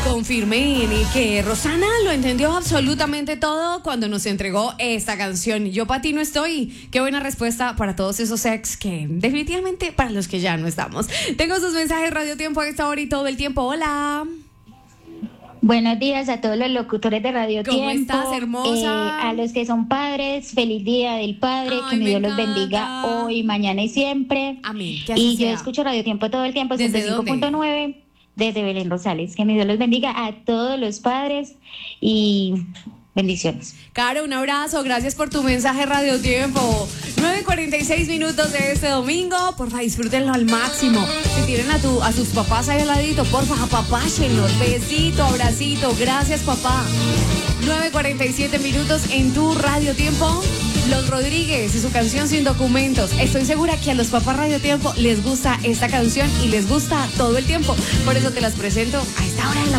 confirmen que Rosana lo entendió absolutamente todo cuando nos entregó esta canción. Yo para ti no estoy. Qué buena respuesta para todos esos ex que definitivamente para los que ya no estamos. Tengo sus mensajes Radio Tiempo a esta hora y todo el tiempo. Hola. Buenos días a todos los locutores de Radio Tiempo. ¿Cómo estás, hermosa? A los que son padres, feliz Día del Padre. Ay, que mi Dios me los bendiga hoy, mañana y siempre. Amén. Que así Y yo sea. escucho Radio Tiempo todo el tiempo, ¿Desde dónde? 105.9 desde Belén Rosales. Que mi Dios los bendiga a todos los padres y bendiciones. Caro, un abrazo, gracias por tu mensaje Radio Tiempo. 9:46 minutos de este domingo, porfa, disfrútenlo al máximo. Si tienen a sus papás ahí al ladito, porfa, apapáchenlos, besito, abracito, gracias papá. 9:47 minutos en tu Radio Tiempo. Los Rodríguez y su canción Sin Documentos. Estoy segura que a los papás Radio Tiempo les gusta esta canción y les gusta todo el tiempo. Por eso te las presento a esta hora de la